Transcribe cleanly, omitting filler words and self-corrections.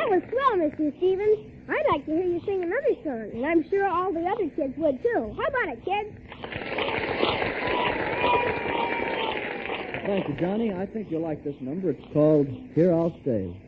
That was swell, Mr. Stevens. I'd like to hear you sing another song, and I'm sure all the other kids would, too. How about it, kids? Thank you, Johnny. I think you'll like this number. It's called Here I'll Stay.